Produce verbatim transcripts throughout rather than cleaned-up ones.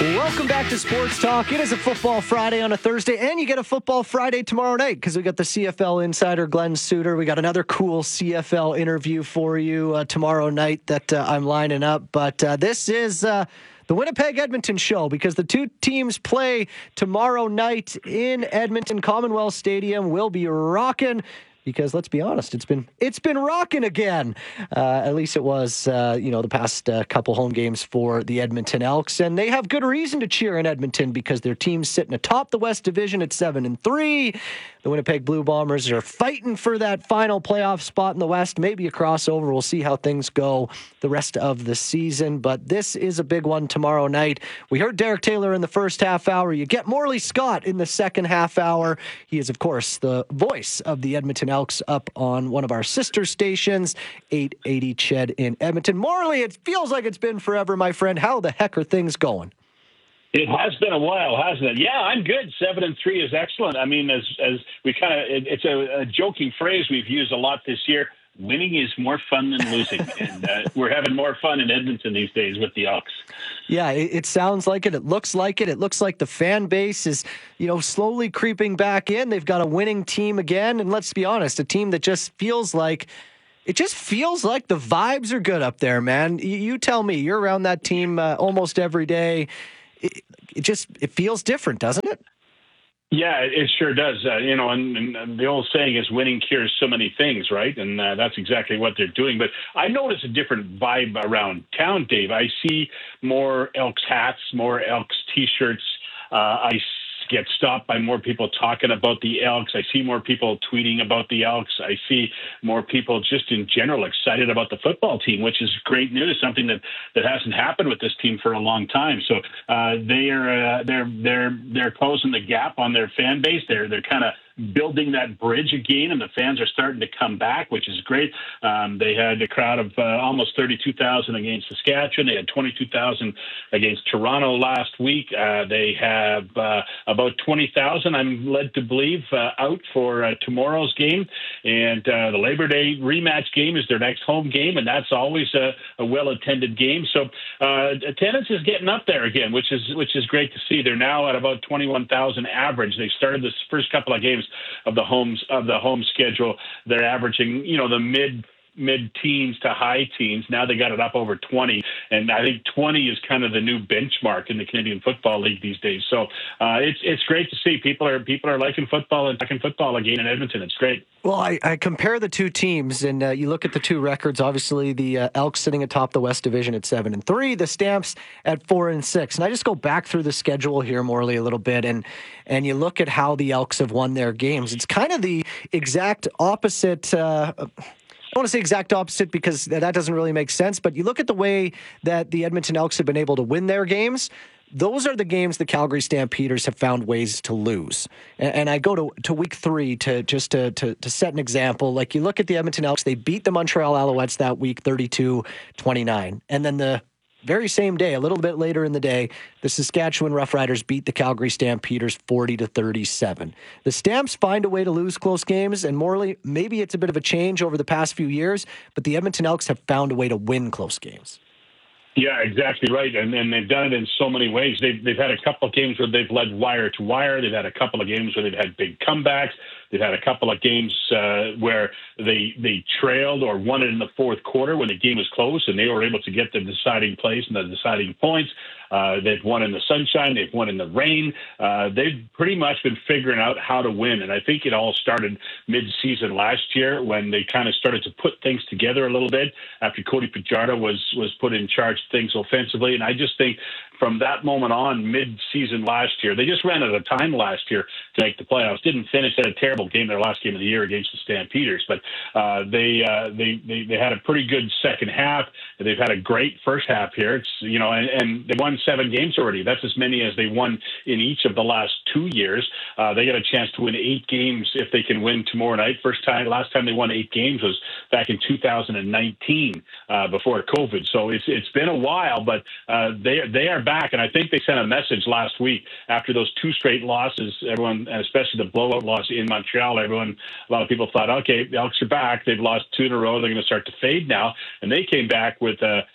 Welcome back to Sports Talk. It is a Football Friday on a Thursday, and you get a Football Friday tomorrow night because we got the C F L insider, Glenn Suter. We got another cool C F L interview for you uh, tomorrow night that uh, I'm lining up. But uh, this is uh, the Winnipeg-Edmonton show because the two teams play tomorrow night in Edmonton. Commonwealth Stadium will be rocking. Because let's be honest, it's been it's been rocking again. Uh, at least it was, uh, you know, the past uh, couple home games for the Edmonton Elks, and they have good reason to cheer in Edmonton because their team's sitting atop the West Division at seven and three. The Winnipeg Blue Bombers are fighting for that final playoff spot in the West. Maybe a crossover. We'll see how things go the rest of the season. But this is a big one tomorrow night. We heard Derek Taylor in the first half hour. You get Morley Scott in the second half hour. He is, of course, the voice of the Edmonton Elks up on one of our sister stations, eight eighty C H E D in Edmonton. Morley, it feels like it's been forever, my friend. How the heck are things going? It has been a while, hasn't it? Yeah, I'm good. Seven and three is excellent. I mean, as as we kind of, it, it's a, a joking phrase we've used a lot this year. Winning is more fun than losing, and uh, we're having more fun in Edmonton these days with the Elks. Yeah, it, it sounds like it. It looks like it. It looks like the fan base is, you know, slowly creeping back in. They've got a winning team again, and let's be honest, a team that just feels like it just feels like the vibes are good up there, man. You, you tell me, you're around that team uh, almost every day. It, it just it feels different, doesn't it? Yeah, it sure does. Uh, you know, and, and the old saying is winning cures so many things, right? And uh, that's exactly what they're doing. But I notice a different vibe around town, Dave. I see more Elks hats, more Elks T-shirts. Uh, I get stopped by more people talking about the Elks. I see more people tweeting about the Elks. I see more people just in general excited about the football team, which is great news, something that, that hasn't happened with this team for a long time. So uh, they are uh, they're they're they're closing the gap on their fan base. They're they're kind of building that bridge again, and the fans are starting to come back, which is great. Um, they had a crowd of uh, almost thirty-two thousand against Saskatchewan. They had twenty-two thousand against Toronto last week. Uh, they have uh, about twenty thousand, I'm led to believe, uh, out for uh, tomorrow's game. And uh, the Labor Day rematch game is their next home game, and that's always a, a well-attended game. So uh, attendance is getting up there again, which is which is great to see. They're now at about twenty-one thousand average. They started this first couple of games of the homes of the home schedule. They're averaging, you know, the mid mid-teens to high teens. Now they got it up over twenty, and I think twenty is kind of the new benchmark in the Canadian Football League these days. So uh, it's it's great to see people are people are liking football and talking football again in Edmonton. It's great. Well, I, I compare the two teams, and uh, you look at the two records. Obviously, the uh, Elks sitting atop the West Division at seven and three, the Stamps at four and six. And I just go back through the schedule here, Morley, a little bit, and and you look at how the Elks have won their games. It's kind of the exact opposite. Uh, I don't want to say exact opposite because that doesn't really make sense, but you look at the way that the Edmonton Elks have been able to win their games. Those are the games the Calgary Stampeders have found ways to lose. And, and I go to, to week three to just to, to to set an example. Like you look at the Edmonton Elks, they beat the Montreal Alouettes that week thirty-two twenty-nine. And then the very same day, a little bit later in the day, the Saskatchewan Roughriders beat the Calgary Stampeders forty to thirty-seven. The Stamps find a way to lose close games, and Morley, maybe it's a bit of a change over the past few years, but the Edmonton Elks have found a way to win close games. Yeah, exactly right, and and they've done it in so many ways. They've they've had a couple of games where they've led wire to wire. They've had a couple of games where they've had big comebacks. They've had a couple of games uh, where they they trailed or won it in the fourth quarter when the game was close, and they were able to get the deciding plays and the deciding points. Uh, they've won in the sunshine. They've won in the rain. Uh, they've pretty much been figuring out how to win. And I think it all started mid-season last year when they kind of started to put things together a little bit after Cody Fajardo was, was put in charge of things offensively. And I just think from that moment on, mid-season last year, they just ran out of time last year to make the playoffs. Didn't finish at a terrible game, their last game of the year against the Stampeders. But uh, they, uh, they they they had a pretty good second half. They've had a great first half here. It's you know, and, and they won seven games already. That's as many as they won in each of the last two years. Uh, they got a chance to win eight games if they can win tomorrow night. First time, last time they won eight games was back in two thousand nineteen uh, before COVID. So it's it's been a while, but uh, they they are back. And I think they sent a message last week after those two straight losses. Everyone, especially the blowout loss in Montreal, everyone, a lot of people thought, okay, the Elks are back. They've lost two in a row. They're going to start to fade now. And they came back with a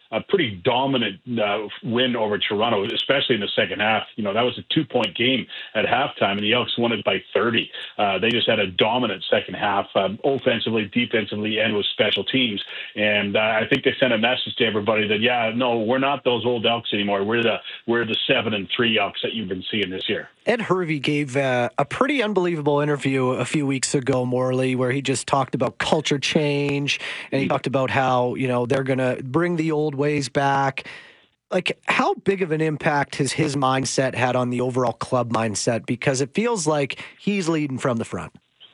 a pretty dominant uh, win over Toronto, especially in the second half. You know, that was a two-point game at halftime, and the Elks won it by thirty. Uh, they just had a dominant second half, um, offensively, defensively, and with special teams. And uh, I think they sent a message to everybody that, yeah, no, we're not those old Elks anymore. We're the we're the seven and three Elks that you've been seeing this year. Ed Hervey gave uh, a pretty unbelievable interview a few weeks ago, Morley, where he just talked about culture change, and he talked about how, you know, they're going to bring the old ways back. Like, how big of an impact has his mindset had on the overall club mindset? Because it feels like he's leading from the front.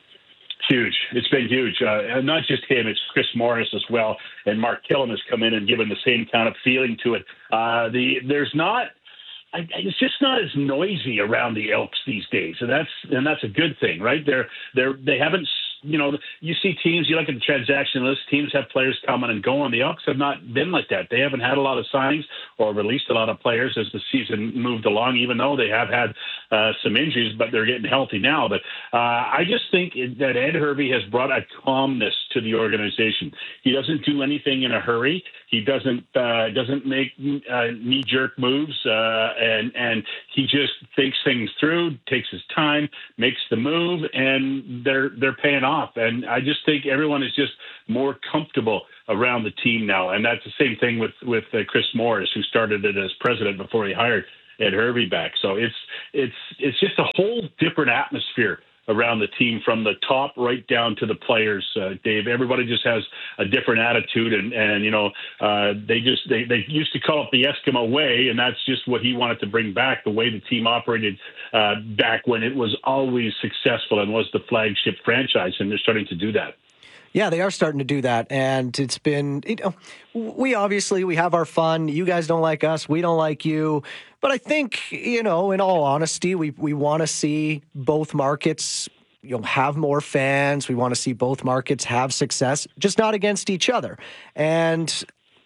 Huge. It's been huge. Uh, and not just him, it's Chris Morris as well. And Mark Killam has come in and given the same kind of feeling to it. Uh, the There's not... I, it's just not as noisy around the Elks these days, and that's and that's a good thing, right? They're they're they haven't, you know, you see teams. You look at the transaction list. Teams have players coming and going. The Elks have not been like that. They haven't had a lot of signings or released a lot of players as the season moved along. Even though they have had uh, some injuries, but they're getting healthy now. But uh, I just think that Ed Hervey has brought a calmness to the organization. He doesn't do anything in a hurry. He doesn't uh, doesn't make uh, knee-jerk moves, uh, and and he just thinks things through, takes his time, makes the move, and they're they're paying off. And I just think everyone is just more comfortable around the team now. And that's the same thing with with uh, Chris Morris, who started it as president before he hired Ed Hervey back. So it's it's it's just a whole different atmosphere around the team from the top right down to the players, uh, Dave. Everybody just has a different attitude, and, and you know, uh, they just they, they used to call it the Eskimo way, and that's just what he wanted to bring back, the way the team operated uh, back when it was always successful and was the flagship franchise, and they're starting to do that. Yeah, they are starting to do that, and it's been, you know, we obviously, we have our fun. You guys don't like us. We don't like you. But I think, you know, in all honesty, we we want to see both markets, you know, have more fans. We want to see both markets have success, just not against each other. And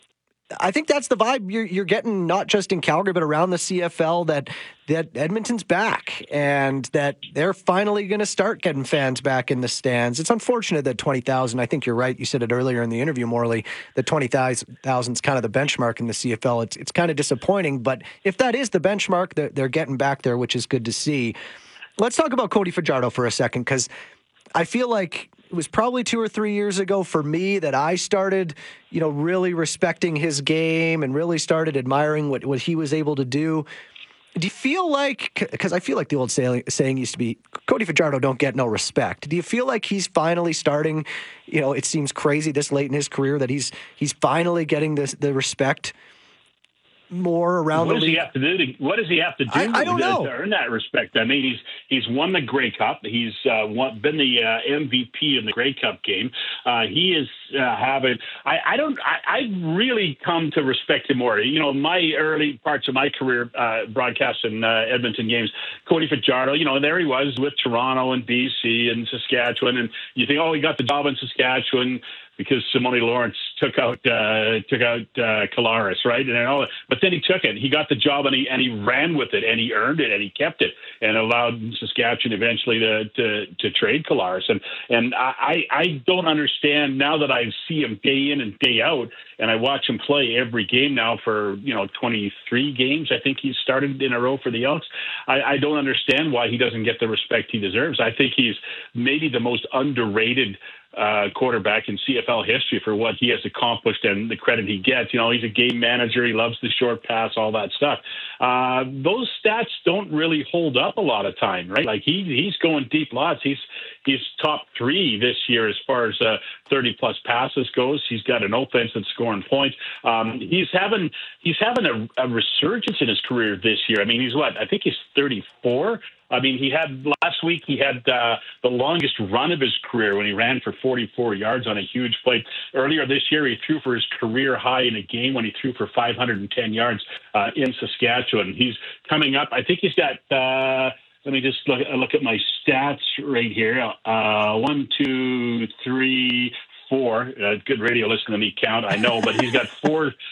I think that's the vibe you're, you're getting, not just in Calgary, but around the C F L, that that Edmonton's back and that they're finally going to start getting fans back in the stands. It's unfortunate that twenty thousand, I think you're right, you said it earlier in the interview, Morley, that twenty thousand is kind of the benchmark in the C F L. It's, it's kind of disappointing, but if that is the benchmark, they're, they're getting back there, which is good to see. Let's talk about Cody Fajardo for a second, because I feel like it was probably two or three years ago for me that I started, you know, really respecting his game and really started admiring what, what he was able to do. Do you feel like, because I feel like the old saying, saying used to be, Cody Fajardo don't get no respect. Do you feel like he's finally starting, you know, it seems crazy this late in his career that he's he's finally getting this, the respect more around what the does league? He have to do to, what does he have to do I, I don't to, know. to earn that respect? I mean, he's he's won the Grey Cup. He's uh, won, been the uh, M V P in the Grey Cup game. Uh, he is uh, having. I, I don't. I, I really come to respect him more. You know, my early parts of my career uh, broadcasting uh, Edmonton games, Cody Fajardo. You know, there he was with Toronto and B C and Saskatchewan, and you think, oh, he got the job in Saskatchewan because Simone Lawrence took out uh, took out uh, Kolaris, right? And all, but then he took it. He got the job, and he and he ran with it, and he earned it, and he kept it, and allowed Saskatchewan eventually to to, to trade Kolaris. And and I I don't understand now that I see him day in and day out, and I watch him play every game now for you know twenty-three games. I think he's started in a row for the Elks. I, I don't understand why he doesn't get the respect he deserves. I think he's maybe the most underrated Uh, quarterback in C F L history for what he has accomplished and the credit he gets. You know, he's a game manager. He loves the short pass, all that stuff. Uh, those stats don't really hold up a lot of time, right? Like he he's going deep lots. He's he's top three this year as far as uh, thirty plus passes goes. He's got an offense that's scoring points. Um, he's having he's having a, a resurgence in his career this year. I mean, he's what? I think he's thirty-four. I mean, he had last week, he had uh, the longest run of his career when he ran for forty-four yards on a huge play. Earlier this year, he threw for his career high in a game when he threw for five hundred ten yards uh, in Saskatchewan. He's coming up. I think he's got, uh, let me just look, look at my stats right here. Uh, one, two, three, four. Uh, good radio listening to me count, I know, but he's got four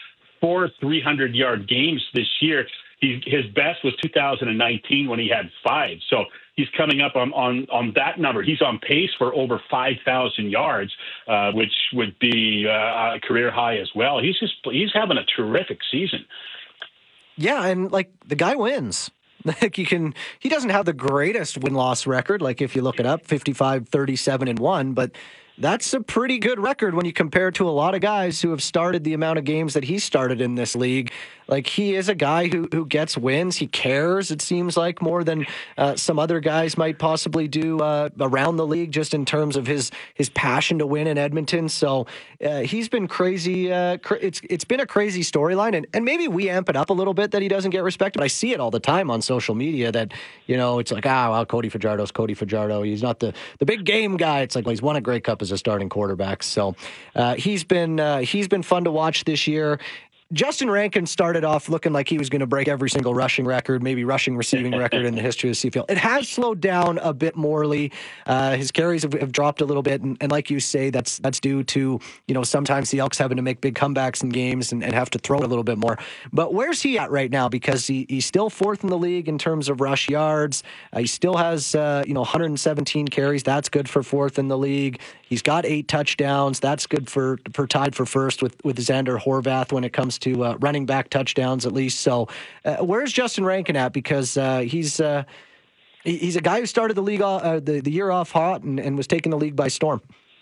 four three hundred yard games this year. He, his best was two thousand nineteen when he had five. So he's coming up on, on, on that number. He's on pace for over five thousand yards, uh, which would be uh, a career high as well. He's just he's having a terrific season. Yeah, and like the guy wins. Like you can, he doesn't have the greatest win-loss record. Like if you look it up, fifty-five, thirty-seven, and one, but that's a pretty good record when you compare to a lot of guys who have started the amount of games that he started in this league. Like he is a guy who who gets wins. He cares, it seems like, more than uh, some other guys might possibly do uh, around the league, just in terms of his his passion to win in Edmonton. So uh, he's been crazy. Uh, cr- it's it's been a crazy storyline, and, and maybe we amp it up a little bit that he doesn't get respected. But I see it all the time on social media that, you know, it's like, ah, well, Cody Fajardo's Cody Fajardo. He's not the, the big game guy. It's like, well, he's won a Grey Cup as a starting quarterback. So uh, he's been uh, he's been fun to watch this year. Justin Rankin started off looking like he was going to break every single rushing record, maybe rushing receiving record in the history of the C F L. It has slowed down a bit morely. Uh, his carries have, have dropped a little bit, and, and like you say, that's that's due to, you know, sometimes the Elks having to make big comebacks in games and, and have to throw it a little bit more. But where's he at right now? Because he, he's still fourth in the league in terms of rush yards. Uh, he still has uh, you know one hundred seventeen carries. That's good for fourth in the league. He's got eight touchdowns. That's good for for tied for first with with Xander Horvath when it comes to uh, running back touchdowns, at least. So, uh, where's Justin Rankin at? Because uh, he's uh, he's a guy who started the league uh, the the year off hot and, and was taking the league by storm.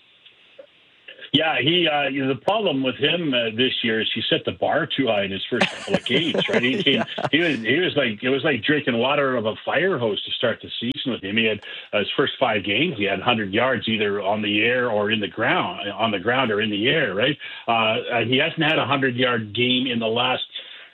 Yeah, he. Uh, you know, the problem with him uh, this year is he set the bar too high in his first couple of games. Right? He, came, yeah. he was he was like it was like drinking water of a fire hose to start the season with him. He had uh, his first five games. He had one hundred yards either on the air or in the ground, on the ground or in the air. Right? Uh, he hasn't had a hundred yard game in the last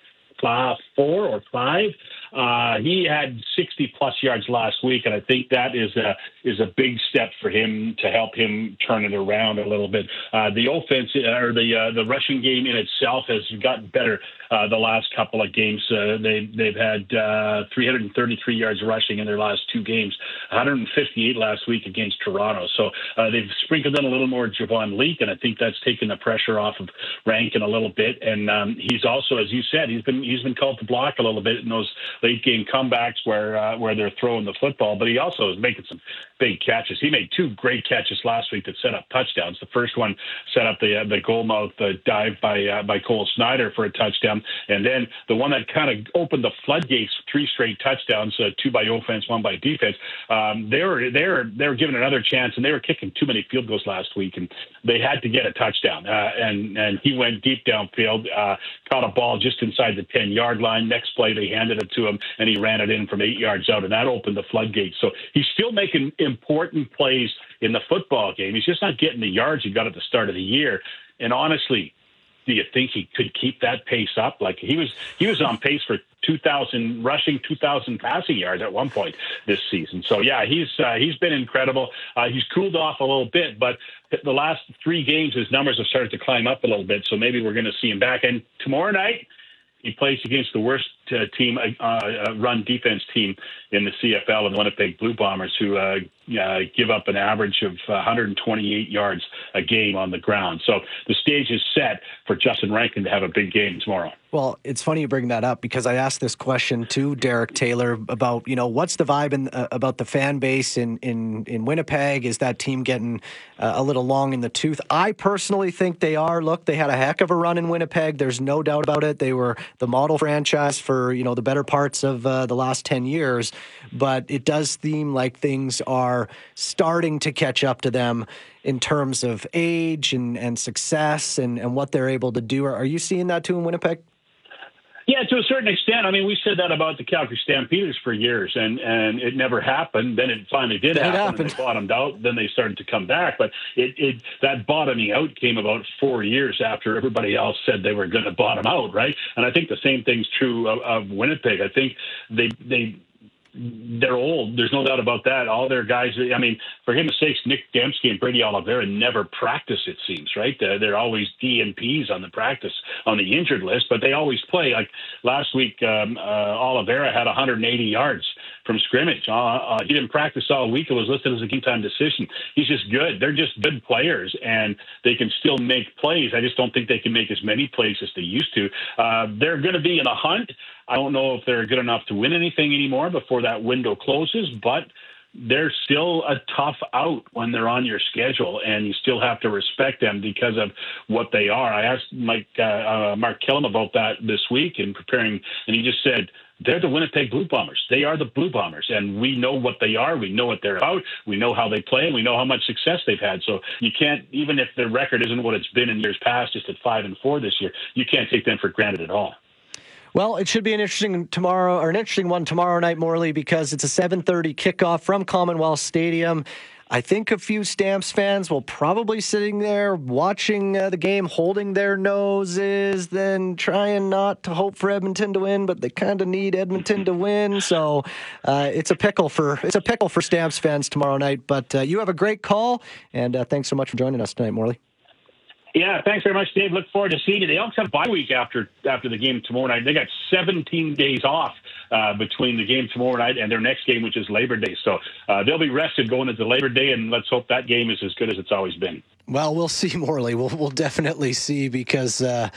uh, four or five. Uh, he had sixty plus yards last week, and I think that is a is a big step for him to help him turn it around a little bit. Uh, the offense or the uh, the rushing game in itself has gotten better uh, the last couple of games. Uh, they they've had uh, three hundred thirty-three yards rushing in their last two games, one hundred fifty-eight last week against Toronto. So uh, they've sprinkled in a little more Javon Leake, and I think that's taken the pressure off of Rankin a little bit. And um, he's also, as you said, he's been he's been called to block a little bit in those late game comebacks where uh, where they're throwing the football, but he also is making some big catches. He made two great catches last week that set up touchdowns. The first one set up the uh, the goal mouth uh, dive by uh, by Cole Snyder for a touchdown, and then the one that kind of opened the floodgates, three straight touchdowns, uh, two by offense, one by defense. Um, they were they were they were given another chance, and they were kicking too many field goals last week, and they had to get a touchdown. Uh, and and he went deep downfield, uh, caught a ball just inside the ten yard line. Next play, they handed it to him, and he ran it in from eight yards out, and that opened the floodgates. So he's still making important plays in the football game. He's just not getting the yards he got at the start of the year. And honestly, do you think he could keep that pace up? Like he was, he was on pace for two thousand rushing, two thousand passing yards at one point this season. So yeah, he's uh, he's been incredible. Uh, he's cooled off a little bit, but the last three games, his numbers have started to climb up a little bit. So maybe we're going to see him back. And tomorrow night, he plays against the worst uh, team, uh, uh, run defense team in the C F L, and the Winnipeg Blue Bombers, who uh, uh, give up an average of one hundred twenty-eight yards a game on the ground. So the stage is set for Justin Rankin to have a big game tomorrow. Well, it's funny you bring that up because I asked this question to Derek Taylor about, you know, what's the vibe in, uh, about the fan base in, in, in Winnipeg? Is that team getting uh, a little long in the tooth? I personally think they are. Look, they had a heck of a run in Winnipeg. There's no doubt about it. They were the model franchise for, you know, the better parts of uh, the last ten years. But it does seem like things are starting to catch up to them in terms of age and, and success and, and what they're able to do. Are, are you seeing that too in Winnipeg? Yeah, to a certain extent. I mean, we said that about the Calgary Stampeders for years, and, and it never happened. Then it finally did That happen, happened. and they bottomed out. Then they started to come back. But it, it that bottoming out came about four years after everybody else said they were going to bottom out, right? And I think the same thing's true of, of Winnipeg. I think they they... They're old. There's no doubt about that. All their guys, I mean, for goodness sakes, Nick Dembski and Brady Oliveira never practice, it seems, right? They're, they're always D N Ps on the practice, on the injured list, but they always play. Like last week, um, uh, Oliveira had one hundred eighty yards from scrimmage. Uh, uh, he didn't practice all week. It was listed as a game-time decision. He's just good. They're just good players, and they can still make plays. I just don't think they can make as many plays as they used to. Uh, they're going to be in a hunt. I don't know if they're good enough to win anything anymore before that window closes, but they're still a tough out when they're on your schedule, and you still have to respect them because of what they are. I asked Mike uh, uh, Mark Killam about that this week in preparing, and he just said, they're the Winnipeg Blue Bombers. They are the Blue Bombers, and we know what they are. We know what they're about. We know how they play, and we know how much success they've had. So you can't, even if their record isn't what it's been in years past, just at five and four this year, you can't take them for granted at all. Well, it should be an interesting tomorrow, or an interesting one tomorrow night, Morley, because it's a seven thirty kickoff from Commonwealth Stadium. I think a few Stamps fans will probably sitting there watching uh, the game, holding their noses, then trying not to hope for Edmonton to win, but they kind of need Edmonton to win. So uh, it's a pickle for it's a pickle for Stamps fans tomorrow night. But uh, you have a great call, and uh, thanks so much for joining us tonight, Morley. Yeah, thanks very much, Dave. Look forward to seeing you. They also have a bye week after after the game tomorrow night. They got seventeen days off uh, between the game tomorrow night and their next game, which is Labor Day. So uh, they'll be rested going into Labor Day, and let's hope that game is as good as it's always been. Well, we'll see, Morley. We'll we'll definitely see, because uh,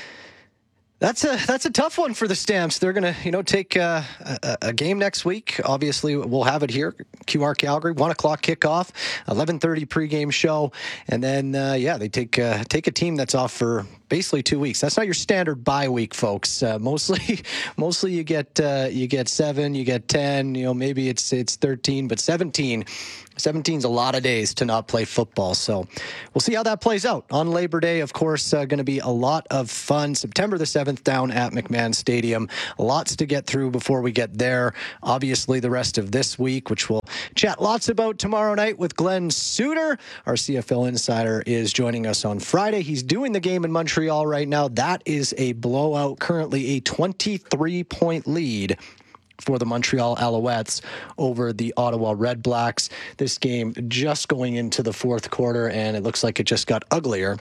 That's a that's a tough one for the Stamps. They're going to, you know, take uh, a, a game next week. Obviously, we'll have it here. Q R Calgary, one o'clock kickoff, eleven thirty pregame show, and then uh, yeah, they take uh, take a team that's off for basically two weeks. That's not your standard bye week, folks. Uh, mostly, mostly you get uh, you get seven, you get ten. You know, maybe it's it's thirteen, but seventeen. seventeen's a lot of days to not play football. So we'll see how that plays out. On Labor Day, of course, uh, going to be a lot of fun. September the seventh down at McMahon Stadium. Lots to get through before we get there. Obviously, the rest of this week, which we'll chat lots about tomorrow night with Glenn Suter. Our C F L insider is joining us on Friday. He's doing the game in Montreal right now. That is a blowout. Currently a twenty-three point lead for the Montreal Alouettes over the Ottawa Red Blacks. This game just going into the fourth quarter, and it looks like it just got uglier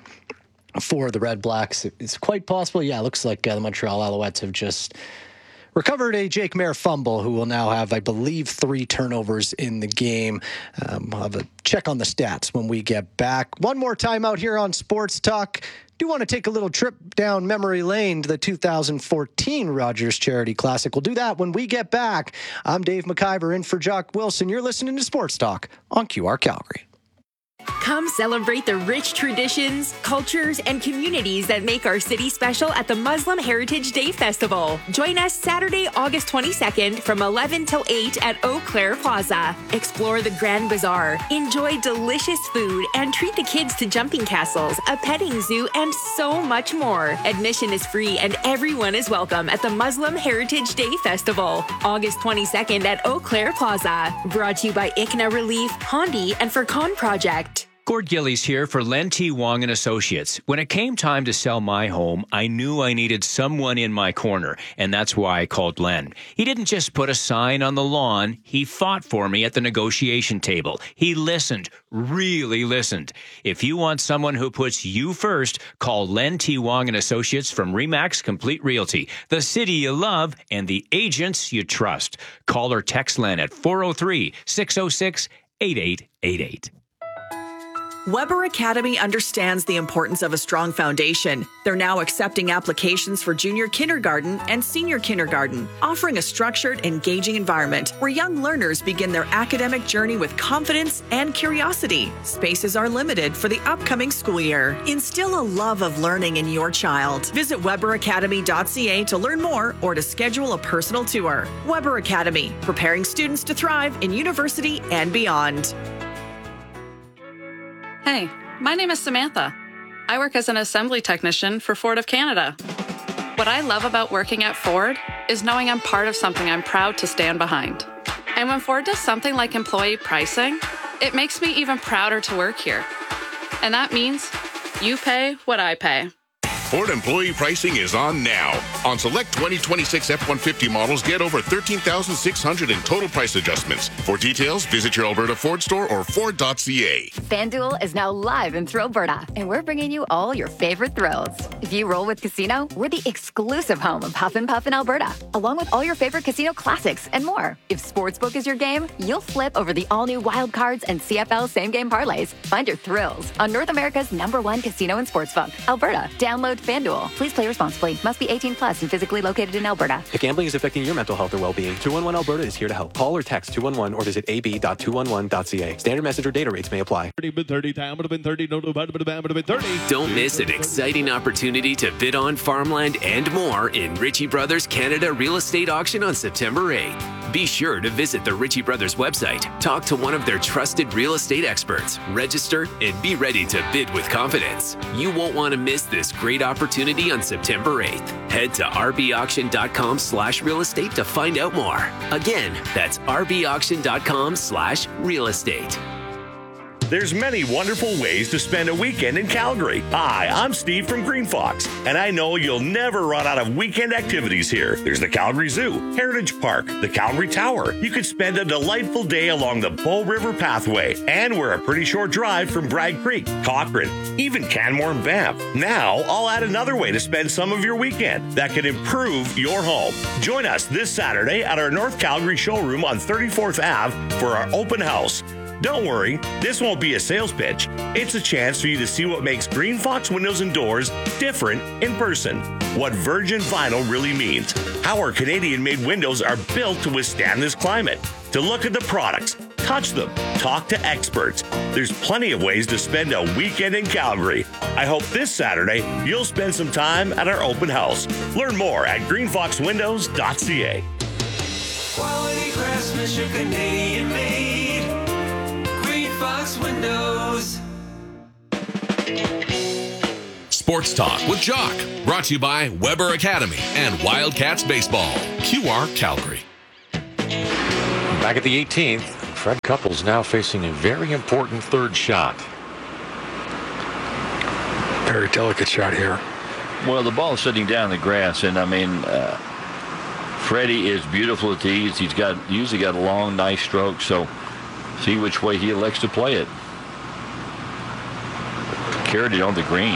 for the Red Blacks. It's quite possible. Yeah, it looks like uh, the Montreal Alouettes have just recovered a Jake Maier fumble, who will now have, I believe, three turnovers in the game. Um, we'll have a check on the stats when we get back. One more time out here on Sports Talk. Do want to take a little trip down memory lane to the two thousand fourteen Rogers Charity Classic. We'll do that when we get back. I'm Dave McIver in for Jock Wilson. You're listening to Sports Talk on Q R Calgary. Come celebrate the rich traditions, cultures, and communities that make our city special at the Muslim Heritage Day Festival. Join us Saturday, August twenty-second from eleven till eight at Eau Claire Plaza. Explore the Grand Bazaar, enjoy delicious food, and treat the kids to jumping castles, a petting zoo, and so much more. Admission is free and everyone is welcome at the Muslim Heritage Day Festival, August twenty-second at Eau Claire Plaza. Brought to you by I C N A Relief, Hondi, and Furcon Project. Gord Gillies here for Len T. Wong and Associates. When it came time to sell my home, I knew I needed someone in my corner, and that's why I called Len. He didn't just put a sign on the lawn. He fought for me at the negotiation table. He listened, really listened. If you want someone who puts you first, call Len T. Wong and Associates from Remax Complete Realty, the city you love and the agents you trust. Call or text Len at four oh three, six oh six, eight eight eight eight. Weber Academy understands the importance of a strong foundation. They're now accepting applications for junior kindergarten and senior kindergarten, offering a structured, engaging environment where young learners begin their academic journey with confidence and curiosity. Spaces are limited for the upcoming school year. Instill a love of learning in your child. Visit weber academy dot c a to learn more or to schedule a personal tour. Weber Academy, preparing students to thrive in university and beyond. Hey, my name is Samantha. I work as an assembly technician for Ford of Canada. What I love about working at Ford is knowing I'm part of something I'm proud to stand behind. And when Ford does something like employee pricing, it makes me even prouder to work here. And that means you pay what I pay. Ford employee pricing is on now. On select twenty twenty-six F one fifty models, get over thirteen thousand six hundred in total price adjustments. For details, visit your Alberta Ford store or Ford dot C A. FanDuel is now live in Thrillberta, and we're bringing you all your favorite thrills. If you roll with Casino, we're the exclusive home of Huff and Puff in Alberta, along with all your favorite casino classics and more. If Sportsbook is your game, you'll flip over the all-new Wild Cards and C F L same-game parlays. Find your thrills on North America's number one casino and sportsbook, Alberta. Download FanDuel. Please play responsibly. Must be eighteen plus and physically located in Alberta. If gambling is affecting your mental health or well-being, two one one Alberta is here to help. Call or text two one one or visit a b dot two one one dot c a. Standard message or data rates may apply. thirty time would have been thirty. No, no, would have been thirty. Don't miss an exciting opportunity to bid on farmland and more in Ritchie Brothers Canada Real Estate Auction on September eighth. Be sure to visit the Ritchie Brothers website, talk to one of their trusted real estate experts, register, and be ready to bid with confidence. You won't want to miss this great opportunity on September eighth. Head to r b auction dot com slash real estate to find out more. Again, that's r b auction dot com slash real estate. There's many wonderful ways to spend a weekend in Calgary. Hi, I'm Steve from Green Fox, and I know you'll never run out of weekend activities here. There's the Calgary Zoo, Heritage Park, the Calgary Tower. You could spend a delightful day along the Bow River Pathway, and we're a pretty short drive from Bragg Creek, Cochrane, even Canmore and Banff. Now, I'll add another way to spend some of your weekend that can improve your home. Join us this Saturday at our North Calgary showroom on thirty-fourth Avenue for our open house. Don't worry, this won't be a sales pitch. It's a chance for you to see what makes Green Fox Windows and Doors different in person. What virgin vinyl really means. How our Canadian-made windows are built to withstand this climate. To look at the products, touch them, talk to experts. There's plenty of ways to spend a weekend in Calgary. I hope this Saturday you'll spend some time at our open house. Learn more at green fox windows dot c a. Quality craftsmanship, Canadian made. Fox Windows. Sports Talk with Jock, brought to you by Weber Academy and Wildcats Baseball. Q R Calgary. Back at the eighteenth, Fred Couples now facing a very important third shot. Very delicate shot here. Well, the ball is sitting down in the grass, and I mean, uh, Freddie is beautiful at these. He's got usually got a long, nice stroke, so see which way he elects to play it. Carried it on the green.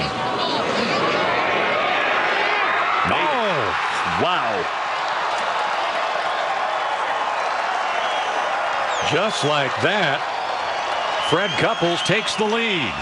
Oh, wow. Just like that, Fred Couples takes the lead.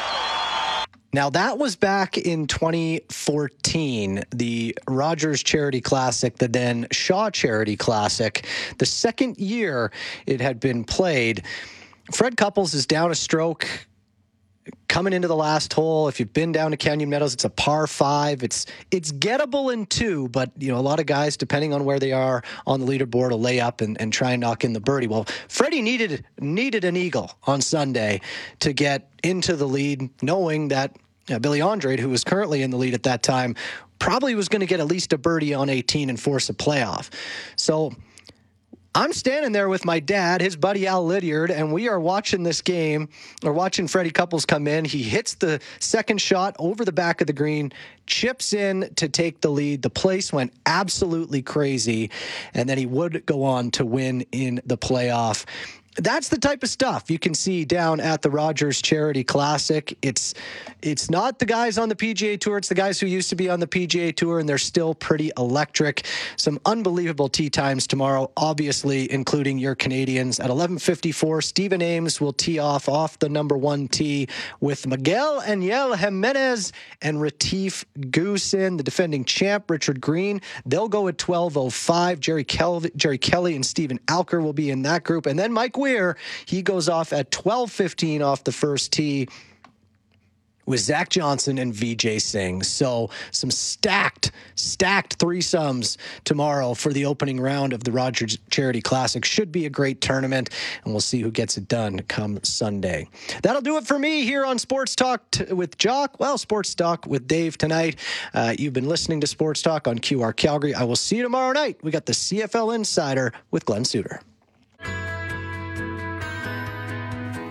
Now, that was back in twenty fourteen, the Rogers Charity Classic, the then Shaw Charity Classic. The second year it had been played. Fred Couples is down a stroke coming into the last hole. If you've been down to Canyon Meadows, it's a par five. It's it's gettable in two, but you know a lot of guys, depending on where they are on the leaderboard, will lay up and, and try and knock in the birdie. Well, Freddie needed needed an eagle on Sunday to get into the lead, knowing that uh, Billy Andrade, who was currently in the lead at that time, probably was going to get at least a birdie on eighteen and force a playoff. So I'm standing there with my dad, his buddy Al Lydiard, and we are watching this game, or watching Freddie Couples come in. He hits the second shot over the back of the green, chips in to take the lead. The place went absolutely crazy, and then he would go on to win in the playoff. That's the type of stuff you can see down at the Rogers Charity Classic. It's it's not the guys on the P G A Tour. It's the guys who used to be on the P G A Tour, and they're still pretty electric. Some unbelievable tee times tomorrow, obviously, including your Canadians. At eleven fifty-four, Stephen Ames will tee off off the number one tee with Miguel Angel Jimenez and Retief Goosen, the defending champ, Richard Green. They'll go at twelve oh five. Jerry, Kel- Jerry Kelly and Stephen Alker will be in that group. And then Mike Weir, he goes off at twelve fifteen off the first tee with Zach Johnson and V J Singh. So some stacked, stacked threesomes tomorrow for the opening round of the Rogers Charity Classic. Should be a great tournament, and we'll see who gets it done come Sunday. That'll do it for me here on Sports Talk t- with Jock. Well, Sports Talk with Dave tonight. Uh, you've been listening to Sports Talk on Q R Calgary. I will see you tomorrow night. We got the C F L Insider with Glenn Suter.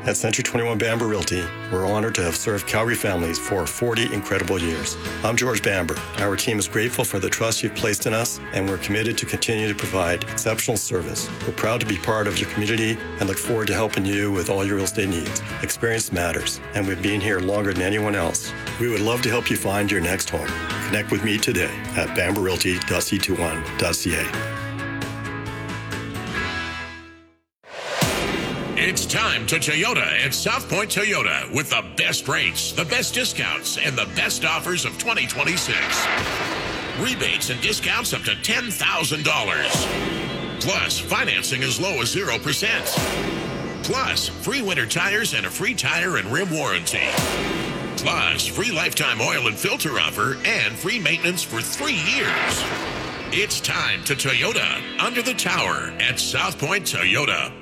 At Century twenty-one Bamber Realty, we're honored to have served Calgary families for forty incredible years. I'm George Bamber. Our team is grateful for the trust you've placed in us, and we're committed to continue to provide exceptional service. We're proud to be part of your community and look forward to helping you with all your real estate needs. Experience matters, and we've been here longer than anyone else. We would love to help you find your next home. Connect with me today at bamber realty dot c twenty-one dot c a. It's time to Toyota at South Point Toyota with the best rates, the best discounts, and the best offers of twenty twenty-six. Rebates and discounts up to ten thousand dollars. Plus, financing as low as zero percent. Plus, free winter tires and a free tire and rim warranty. Plus, free lifetime oil and filter offer and free maintenance for three years. It's time to Toyota under the tower at South Point Toyota.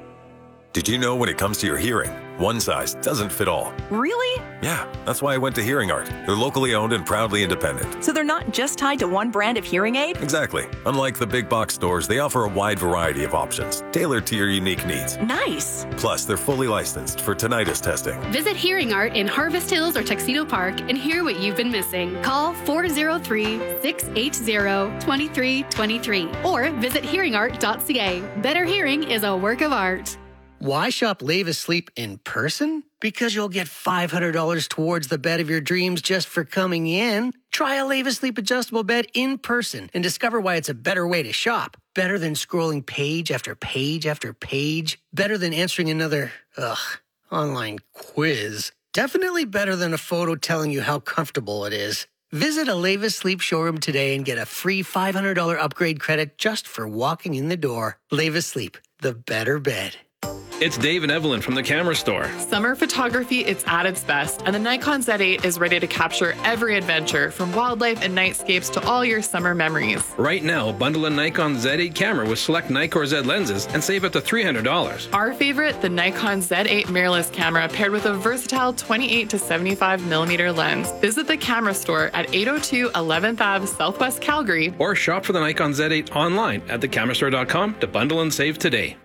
Did you know when it comes to your hearing, one size doesn't fit all? Really? Yeah, that's why I went to Hearing Art. They're locally owned and proudly independent. So they're not just tied to one brand of hearing aid? Exactly. Unlike the big box stores, they offer a wide variety of options, tailored to your unique needs. Nice. Plus, they're fully licensed for tinnitus testing. Visit Hearing Art in Harvest Hills or Tuxedo Park and hear what you've been missing. Call four oh three, six eight zero, two three two three or visit hearing art dot c a. Better hearing is a work of art. Why shop Leva Sleep in person? Because you'll get five hundred dollars towards the bed of your dreams just for coming in. Try a Leva Sleep adjustable bed in person and discover why it's a better way to shop. Better than scrolling page after page after page. Better than answering another, ugh, online quiz. Definitely better than a photo telling you how comfortable it is. Visit a Leva Sleep showroom today and get a free five hundred dollars upgrade credit just for walking in the door. Leva Sleep, the better bed. It's Dave and Evelyn from the Camera Store. Summer photography, it's at its best, and the Nikon Z eight is ready to capture every adventure, from wildlife and nightscapes to all your summer memories. Right now, bundle a Nikon Z eight camera with select Nikkor Z lenses and save up to three hundred dollars. Our favorite, the Nikon Z eight mirrorless camera paired with a versatile twenty-eight to seventy-five millimeter lens. Visit the Camera Store at eight oh two eleventh Avenue Southwest Calgary. Or shop for the Nikon Z eight online at the camera store dot com to bundle and save today.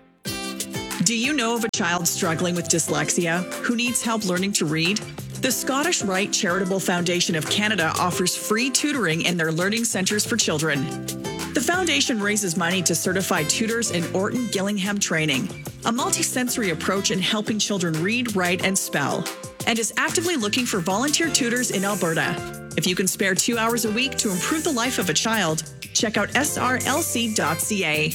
Do you know of a child struggling with dyslexia who needs help learning to read? The Scottish Rite Charitable Foundation of Canada offers free tutoring in their learning centres for children. The foundation raises money to certify tutors in Orton Gillingham training, a multisensory approach in helping children read, write, and spell, and is actively looking for volunteer tutors in Alberta. If you can spare two hours a week to improve the life of a child, check out s r l c dot c a.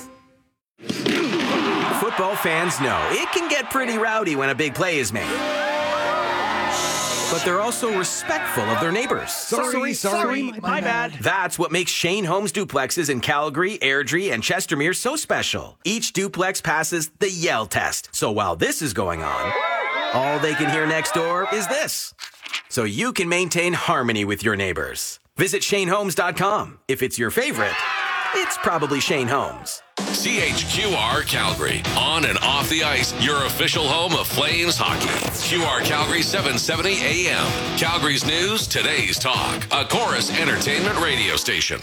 Football fans know it can get pretty rowdy when a big play is made. But they're also respectful of their neighbors. Sorry, sorry, sorry my, my bad. That's what makes Shane Homes duplexes in Calgary, Airdrie, and Chestermere so special. Each duplex passes the Yell test. So while this is going on, all they can hear next door is this. So you can maintain harmony with your neighbors. Visit Shane Homes dot com. If it's your favorite, it's probably Shane Homes. C H Q R Calgary, on and off the ice, your official home of Flames hockey. Q R Calgary seven seventy A M, Calgary's news, today's talk, a Chorus Entertainment radio station.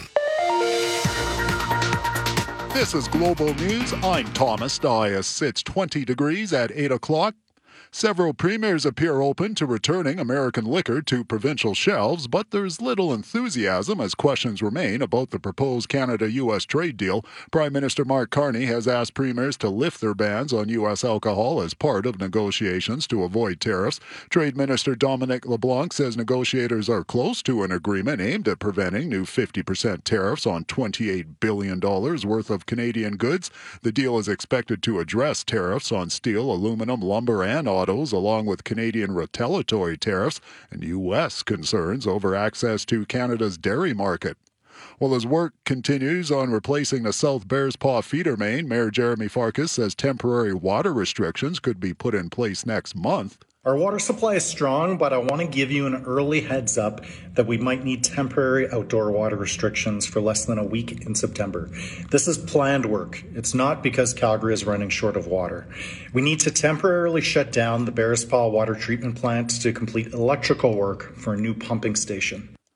This is Global News. I'm Thomas Dias. It's twenty degrees at eight o'clock. Several premiers appear open to returning American liquor to provincial shelves, but there's little enthusiasm as questions remain about the proposed Canada-U S trade deal. Prime Minister Mark Carney has asked premiers to lift their bans on U S alcohol as part of negotiations to avoid tariffs. Trade Minister Dominic LeBlanc says negotiators are close to an agreement aimed at preventing new fifty percent tariffs on twenty-eight billion dollars worth of Canadian goods. The deal is expected to address tariffs on steel, aluminum, lumber, and autos, along with Canadian retaliatory tariffs and U S concerns over access to Canada's dairy market. While his work continues on replacing the South Bearspaw feeder main, Mayor Jeremy Farkas says temporary water restrictions could be put in place next month. Our water supply is strong, but I want to give you an early heads up that we might need temporary outdoor water restrictions for less than a week in September. This is planned work. It's not because Calgary is running short of water. We need to temporarily shut down the Bearspaw water treatment plant to complete electrical work for a new pumping station.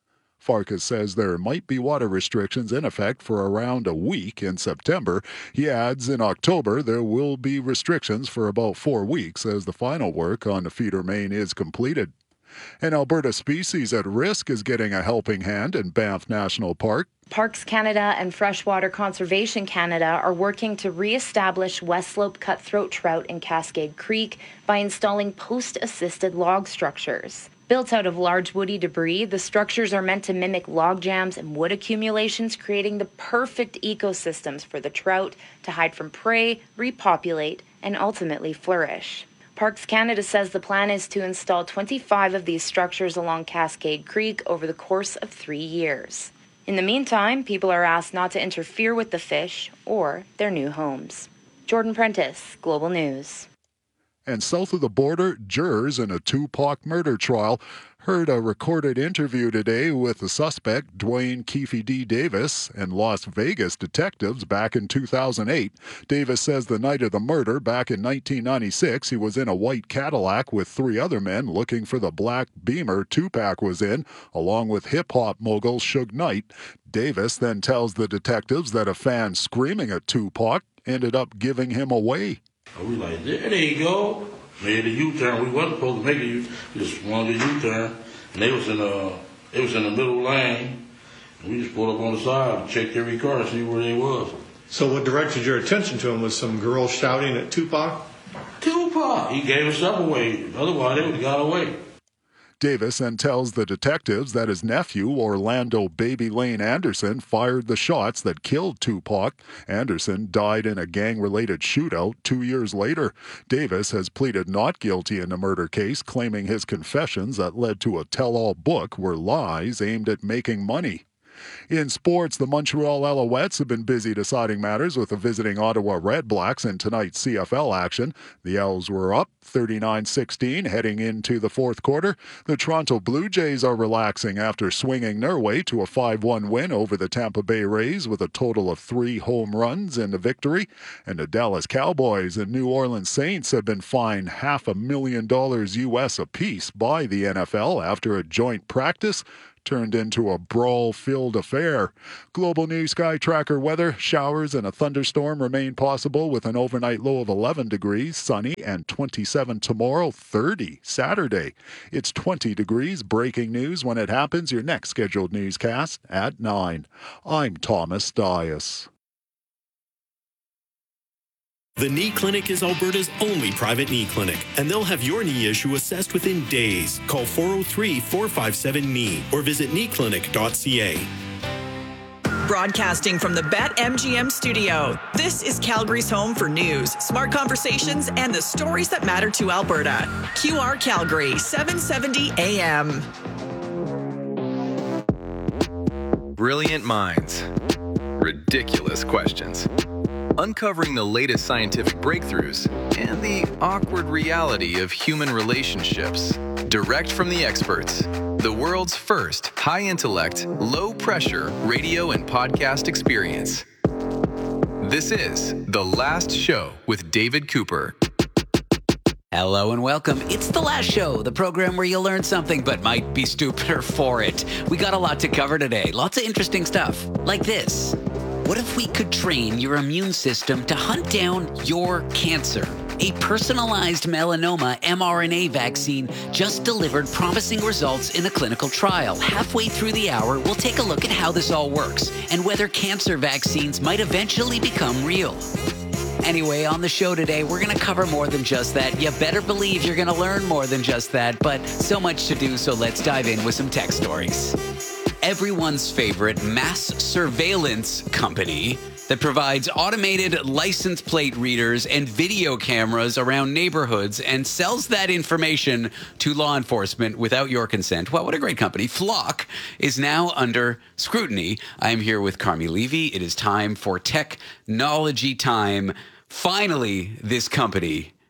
Farkas says there might be water restrictions in effect for around a week in September. He adds in October there will be restrictions for about four weeks as the final work on the feeder main is completed. An Alberta species at risk is getting a helping hand in Banff National Park. Parks Canada and Freshwater Conservation Canada are working to re-establish West Slope cutthroat trout in Cascade Creek by installing post-assisted log structures. Built out of large woody debris, the structures are meant to mimic log jams and wood accumulations, creating the perfect ecosystems for the trout to hide from prey, repopulate, and ultimately flourish. Parks Canada says the plan is to install twenty-five of these structures along Cascade Creek over the course of three years. In the meantime, people are asked not to interfere with the fish or their new homes. Jordan Prentice, Global News. And south of the border, jurors in a Tupac murder trial heard a recorded interview today with the suspect, Dwayne Keefe D. Davis, and Las Vegas detectives back in two thousand eight. Davis says the night of the murder, back in nineteen ninety-six, he was in a white Cadillac with three other men looking for the black Beamer Tupac was in, along with hip-hop mogul Suge Knight. Davis then tells the detectives that a fan screaming at Tupac ended up giving him away. We like, there, there you go. Made a U-turn. We wasn't supposed to make a U. We just wanted a U-turn, and they was in a, it was in the middle lane. And we just pulled up on the side and checked every car to see where they was. So what directed your attention to him was some girl shouting at Tupac? Tupac. He gave himself away. Otherwise, they would have got away. Davis then tells the detectives that his nephew, Orlando Baby Lane Anderson, fired the shots that killed Tupac. Anderson died in a gang-related shootout two years later. Davis has pleaded not guilty in the murder case, claiming his confessions that led to a tell-all book were lies aimed at making money. In sports, the Montreal Alouettes have been busy deciding matters with the visiting Ottawa Redblacks in tonight's C F L action. The Owls were up thirty-nine sixteen heading into the fourth quarter. The Toronto Blue Jays are relaxing after swinging their way to a five one win over the Tampa Bay Rays with a total of three home runs in the victory. And the Dallas Cowboys and New Orleans Saints have been fined half a million dollars U S apiece by the N F L after a joint practice turned into a brawl-filled affair. Global News Sky Tracker weather, showers and a thunderstorm remain possible with an overnight low of eleven degrees, sunny, and twenty-seven tomorrow, thirty Saturday. It's twenty degrees. Breaking news when it happens. Your next scheduled newscast at nine. I'm Thomas Dias. The Knee Clinic is Alberta's only private knee clinic, and they'll have your knee issue assessed within days. Call four oh three, four five seven, K N E E or visit knee clinic dot c a. Broadcasting from the BetMGM studio, this is Calgary's home for news, smart conversations, and the stories that matter to Alberta. Q R Calgary, seven seventy A M. Brilliant minds. Ridiculous questions. Uncovering the latest scientific breakthroughs and the awkward reality of human relationships. Direct from the experts. The world's first high-intellect, low-pressure radio and podcast experience. This is The Last Show with David Cooper. Hello and welcome. It's The Last Show, the program where you'll learn something but might be stupider for it. We got a lot to cover today. Lots of interesting stuff, like this. What if we could train your immune system to hunt down your cancer? A personalized melanoma mRNA vaccine just delivered promising results in a clinical trial. Halfway through the hour, we'll take a look at how this all works and whether cancer vaccines might eventually become real. Anyway, on the show today, we're going to cover more than just that. You better believe you're going to learn more than just that, but so much to do, so let's dive in with some tech stories. Everyone's favorite mass surveillance company that provides automated license plate readers and video cameras around neighborhoods and sells that information to law enforcement without your consent. Well, what a great company. Flock is now under scrutiny. I'm here with Carmi Levy. It is time for technology time. Finally, this company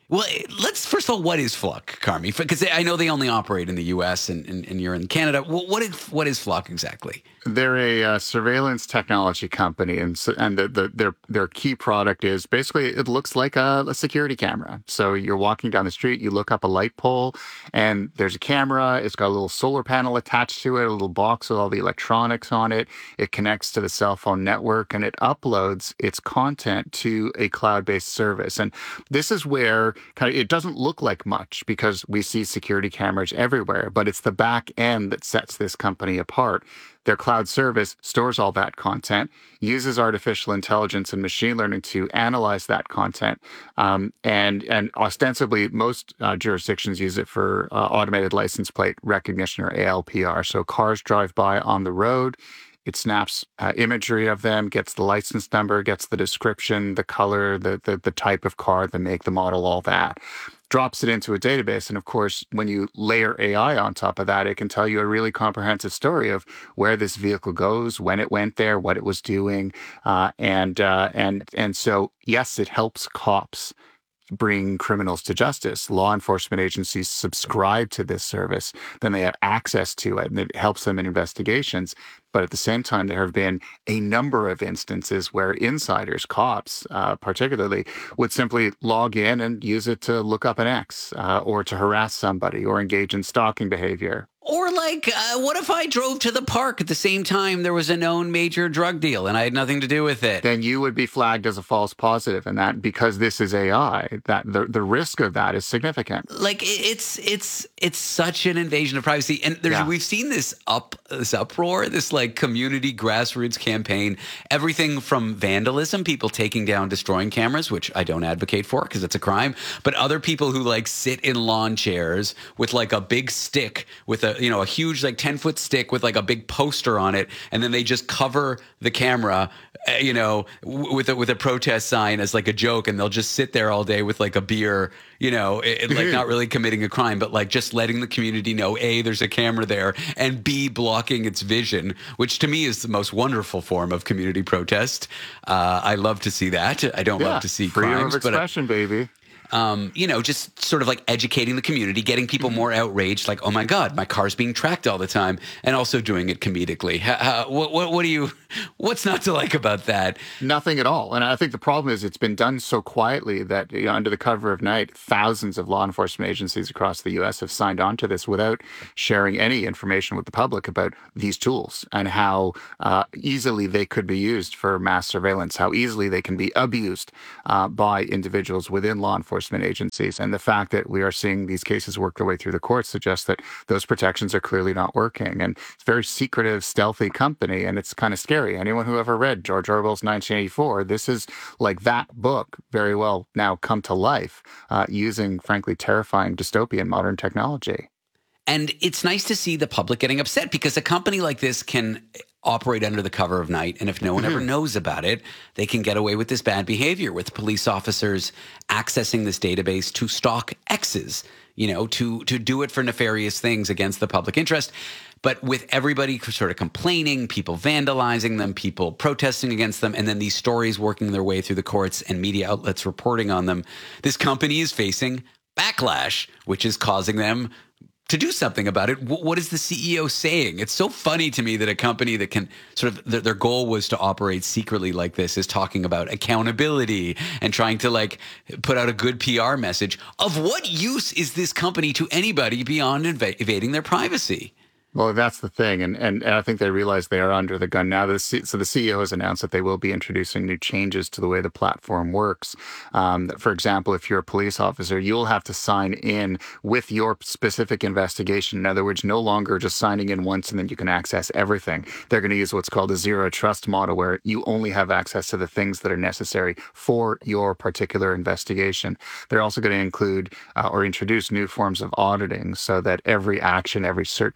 Well, let's first of all, what is Fluck, Carmi? Because I know they only operate in the U S and, and, and you're in Canada. What is what is Fluck exactly? They're a uh, surveillance technology company, and so, and the, the, their their key product is basically it looks like a, a security camera. So you're walking down the street, you look up a light pole, and there's a camera. It's got a little solar panel attached to it, a little box with all the electronics on it. It connects to the cell phone network, and it uploads its content to a cloud-based service. And this is where kind of it doesn't look like much because we see security cameras everywhere, but it's the back end that sets this company apart. Their cloud service stores all that content, uses artificial intelligence and machine learning to analyze that content. Um, and, and ostensibly, most uh, jurisdictions use it for uh, automated license plate recognition, or A L P R. So cars drive by on the road. It snaps uh, imagery of them, gets the license number, gets the description, the color, the, the the type of car, the make, the model, all that. Drops it into a database. And of course, when you layer A I on top of that, it can tell you a really comprehensive story of where this vehicle goes, when it went there, what it was doing. Uh, and, uh, and, and so, yes, it helps cops bring criminals to justice. Law enforcement agencies subscribe to this service, then they have access to it, and it helps them in investigations. But at the same time, there have been a number of instances where insiders, cops uh, particularly, would simply log in and use it to look up an ex uh, or to harass somebody or engage in stalking behavior. Or like, uh, what if I drove to the park at the same time there was a known major drug deal and I had nothing to do with it? Then you would be flagged as a false positive, and that because this is A I, that the the risk of that is significant. Like it's it's it's such an invasion of privacy, and there's, yeah. we've seen this up this uproar, this like community grassroots campaign, everything from vandalism, people taking down, destroying cameras, which I don't advocate for because it's a crime, but other people who like sit in lawn chairs with like a big stick with a you know, a huge like ten foot stick with like a big poster on it. And then they just cover the camera, uh, you know, w- with a, with a protest sign as like a joke. And they'll just sit there all day with like a beer, you know, it, it, like not really committing a crime, but like just letting the community know, A, there's a camera there, and B, blocking its vision, which to me is the most wonderful form of community protest. Uh, I love to see that. I don't yeah, love to see freedom crimes. of expression, but, uh, baby. Um, you know, just sort of like educating the community, getting people more outraged, like, oh my God, my car's being tracked all the time, and also doing it comedically. How, how, what, what, what do you, what's not to like about that? Nothing at all. And I think the problem is it's been done so quietly that, you know, under the cover of night, thousands of law enforcement agencies across the U S have signed on to this without sharing any information with the public about these tools and how uh, easily they could be used for mass surveillance, how easily they can be abused uh, by individuals within law enforcement agencies. And the fact that we are seeing these cases work their way through the courts suggests that those protections are clearly not working. And it's a very secretive, stealthy company, and it's kind of scary. Anyone who ever read George Orwell's nineteen eighty-four, this is like that book very well now come to life uh, using, frankly, terrifying dystopian modern technology. And it's nice to see the public getting upset because a company like this can operate under the cover of night. And if no one ever knows about it, they can get away with this bad behavior with police officers accessing this database to stalk exes, you know, to, to do it for nefarious things against the public interest. But with everybody sort of complaining, people vandalizing them, people protesting against them, and then these stories working their way through the courts and media outlets reporting on them, this company is facing backlash, which is causing them to do something about it. What is the C E O saying? It's so funny to me that a company that can sort of, their, their goal was to operate secretly like this is talking about accountability and trying to like put out a good P R message. Of what use is this company to anybody beyond inv- evading their privacy? Well, that's the thing. And, and and I think they realize they are under the gun now. The C- so the C E O has announced that they will be introducing new changes to the way the platform works. Um, for example, if you're a police officer, you'll have to sign in with your specific investigation. In other words, no longer just signing in once and then you can access everything. They're going to use what's called a zero trust model, where you only have access to the things that are necessary for your particular investigation. They're also going to include uh, or introduce new forms of auditing so that every action, every search that you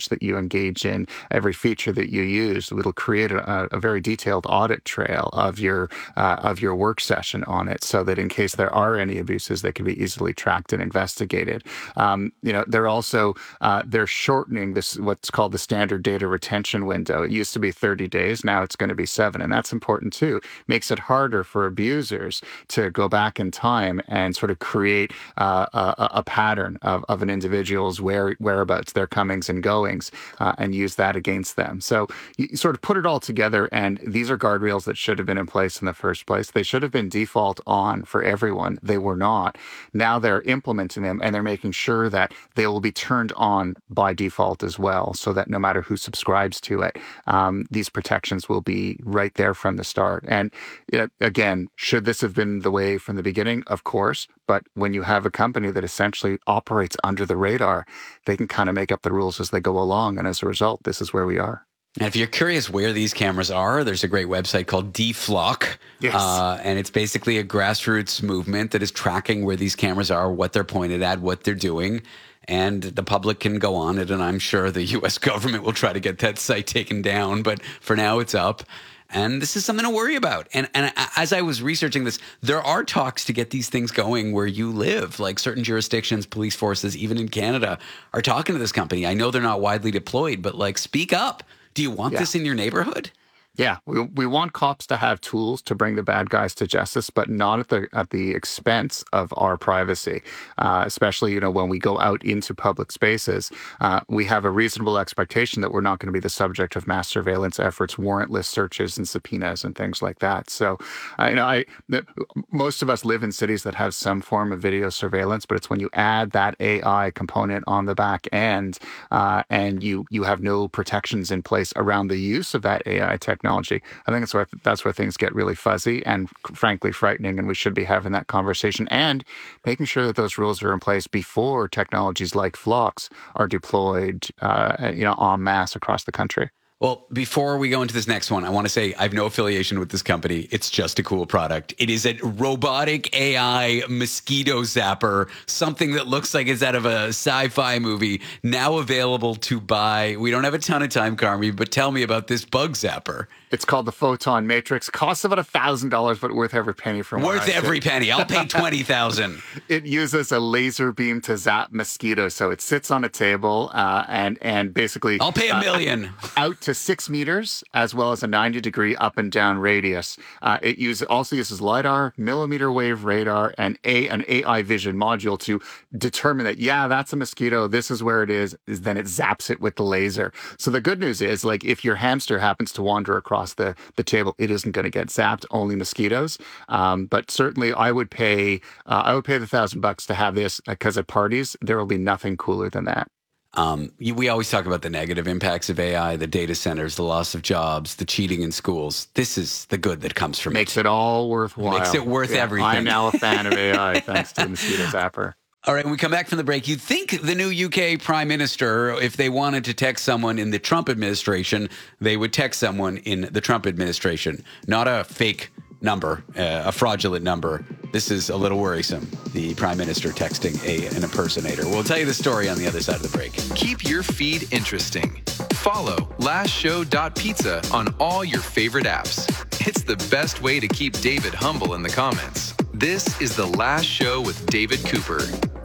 engage in every feature that you use. It'll create a, a very detailed audit trail of your uh, of your work session on it, so that in case there are any abuses, they can be easily tracked and investigated. Um, you know, they're also uh, they're shortening this what's called the standard data retention window. It used to be thirty days, now it's going to be seven, and that's important too. Makes it harder for abusers to go back in time and sort of create uh, a, a pattern of, of an individual's where, whereabouts, their comings and goings, uh, and use that against them. So you sort of put it all together, and these are guardrails that should have been in place in the first place. They should have been default on for everyone. They were not. Now they're implementing them, and they're making sure that they will be turned on by default as well, so that no matter who subscribes to it, um, these protections will be right there from the start. And you know, again, should this have been the way from the beginning? Of course. But when you have a company that essentially operates under the radar, they can kind of make up the rules as they go along. And as a result, this is where we are. And if you're curious where these cameras are, there's a great website called D Flock. Yes. Uh, and it's basically a grassroots movement that is tracking where these cameras are, what they're pointed at, what they're doing. And the public can go on it. And I'm sure the U S government will try to get that site taken down. But for now, it's up. And this is something to worry about. And and as I was researching this, there are talks to get these things going where you live. Like certain jurisdictions, police forces, even in Canada, are talking to this company. I know they're not widely deployed, but like, speak up. Do you want Yeah. this in your neighborhood? Yeah, we we want cops to have tools to bring the bad guys to justice, but not at the at the expense of our privacy. Uh, especially, you know, when we go out into public spaces, uh, we have a reasonable expectation that we're not going to be the subject of mass surveillance efforts, warrantless searches, and subpoenas and things like that. So, uh, you know, I the, most of us live in cities that have some form of video surveillance, but it's when you add that A I component on the back end, uh, and you you have no protections in place around the use of that A I technology. Technology. I think that's where that's where things get really fuzzy and frankly frightening, and we should be having that conversation and making sure that those rules are in place before technologies like Flocks are deployed, uh, you know, en masse across the country. Well, before we go into this next one, I want to say I have no affiliation with this company. It's just a cool product. It is a robotic A I mosquito zapper, something that looks like it's out of a sci-fi movie, now available to buy. We don't have a ton of time, Carmi, but tell me about this bug zapper. It's called the Photon Matrix. Costs about one thousand dollars, but worth every penny from Worth every penny. I'll pay twenty thousand dollars. It uses a laser beam to zap mosquitoes. So it sits on a table uh, and, and basically... I'll pay a million. Uh, out to six meters, as well as a ninety degree up and down radius. Uh, it use, also uses LiDAR, millimeter wave radar, and a, an A I vision module to determine that, yeah, that's a mosquito. This is where it is. is. Then it zaps it with the laser. So the good news is, like, if your hamster happens to wander across the, the table, it isn't going to get zapped, only mosquitoes. Um, but certainly I would pay, uh, I would pay the thousand bucks to have this, because at parties, there will be nothing cooler than that. Um, we always talk about the negative impacts of A I, the data centers, the loss of jobs, the cheating in schools. This is the good that comes from Makes it. it all worthwhile. Makes it worth yeah, everything. I'm now a fan of A I, thanks to the mosquito zapper. All right, when we come back from the break, you'd think the new U K Prime Minister, if they wanted to text someone in the Trump administration, they would text someone in the Trump administration, not a fake number, uh, a fraudulent number. This is a little worrisome, the Prime Minister texting a, an impersonator. We'll tell you the story on the other side of the break. Keep your feed interesting. Follow last show dot pizza on all your favorite apps. It's the best way to keep David humble in the comments. This is The Last Show with David Cooper.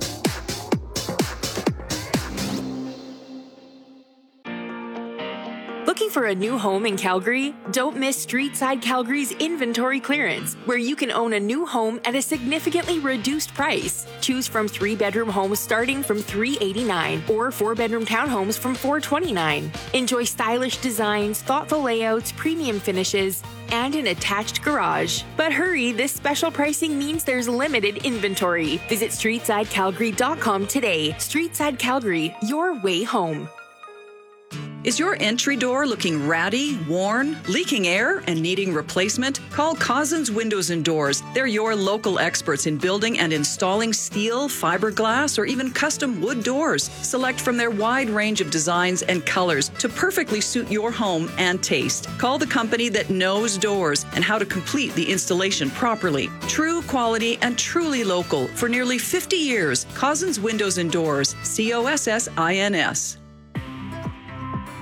Looking for a new home in Calgary? Don't miss Streetside Calgary's inventory clearance, where you can own a new home at a significantly reduced price. Choose from three-bedroom homes starting from three hundred eighty-nine dollars or four-bedroom townhomes from four hundred twenty-nine dollars. Enjoy stylish designs, thoughtful layouts, premium finishes, and an attached garage. But hurry, this special pricing means there's limited inventory. Visit streetside calgary dot com today. Streetside Calgary, your way home. Is your entry door looking ratty, worn, leaking air, and needing replacement? Call Cousins Windows and Doors. They're your local experts in building and installing steel, fiberglass, or even custom wood doors. Select from their wide range of designs and colors to perfectly suit your home and taste. Call the company that knows doors and how to complete the installation properly. True quality and truly local for nearly fifty years. Cousins Windows and Doors. C O S S I N S.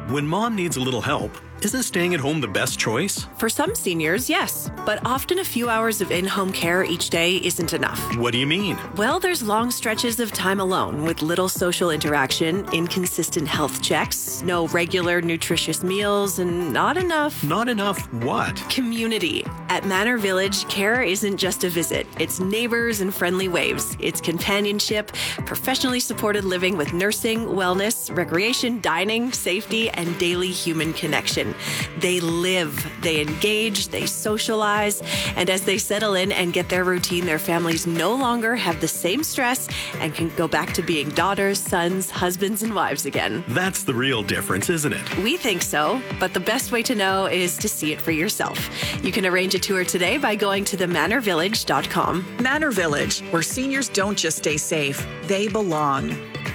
When mom needs a little help, isn't staying at home the best choice? For some seniors, yes. But often a few hours of in-home care each day isn't enough. What do you mean? Well, there's long stretches of time alone with little social interaction, inconsistent health checks, no regular nutritious meals, and not enough... Not enough what? Community. At Manor Village, care isn't just a visit. It's neighbors and friendly waves. It's companionship, professionally supported living with nursing, wellness, recreation, dining, safety, and daily human connection. They live, they engage, they socialize, and as they settle in and get their routine, their families no longer have the same stress and can go back to being daughters, sons, husbands, and wives again. That's the real difference, isn't it? We think so, but the best way to know is to see it for yourself. You can arrange a tour today by going to the manor village dot com. Manor Village, where seniors don't just stay safe, they belong.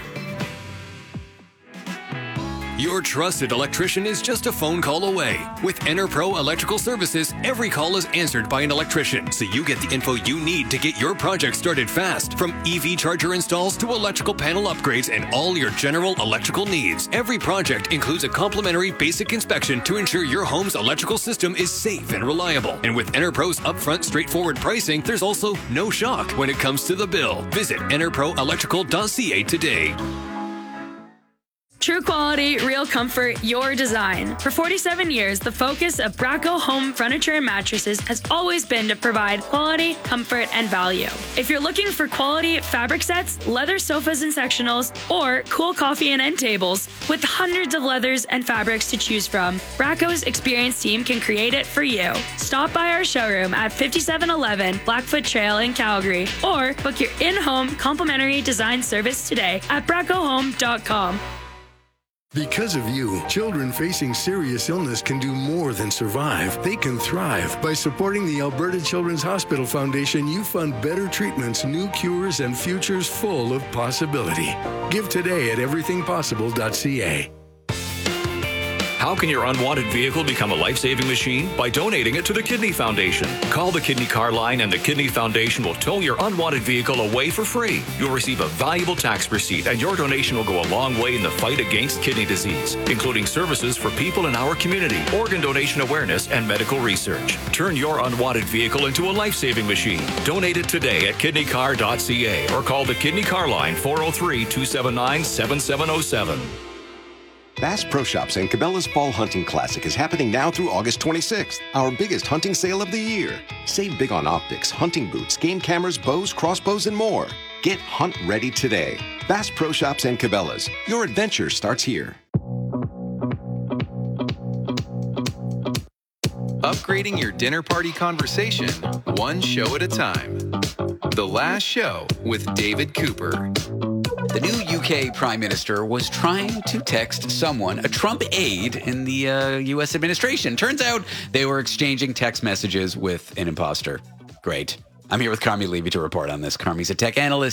Your trusted electrician is just a phone call away. With EnerPro Electrical Services, every call is answered by an electrician, so you get the info you need to get your project started fast. From E V charger installs to electrical panel upgrades and all your general electrical needs. Every project includes a complimentary basic inspection to ensure your home's electrical system is safe and reliable. And with EnerPro's upfront, straightforward pricing, there's also no shock when it comes to the bill. Visit enerpro electrical dot c a today. True quality, real comfort, your design. For forty-seven years, the focus of Bracco Home Furniture and Mattresses has always been to provide quality, comfort, and value. If you're looking for quality fabric sets, leather sofas and sectionals, or cool coffee and end tables, with hundreds of leathers and fabrics to choose from, Bracco's experienced team can create it for you. Stop by our showroom at fifty-seven eleven Blackfoot Trail in Calgary, or book your in-home complimentary design service today at bracco home dot com. Because of you, children facing serious illness can do more than survive. They can thrive. By supporting the Alberta Children's Hospital Foundation, you fund better treatments, new cures, and futures full of possibility. Give today at everything possible dot c a. How can your unwanted vehicle become a life-saving machine? By donating it to the Kidney Foundation. Call the Kidney Car Line and the Kidney Foundation will tow your unwanted vehicle away for free. You'll receive a valuable tax receipt and your donation will go a long way in the fight against kidney disease, including services for people in our community, organ donation awareness, and medical research. Turn your unwanted vehicle into a life-saving machine. Donate it today at kidney car dot c a or call the Kidney Car Line four oh three, two seven nine, seven seven oh seven. Bass Pro Shops and Cabela's Fall Hunting Classic is happening now through August twenty-sixth, our biggest hunting sale of the year. Save big on optics, hunting boots, game cameras, bows, crossbows, and more. Get hunt ready today. Bass Pro Shops and Cabela's. Your adventure starts here. Upgrading your dinner party conversation, one show at a time. The Last Show with David Cooper. The new U K Prime Minister was trying to text someone, a Trump aide in the uh, U S administration. Turns out they were exchanging text messages with an imposter. Great. I'm here with Carmi Levy to report on this. Carmi's a tech analyst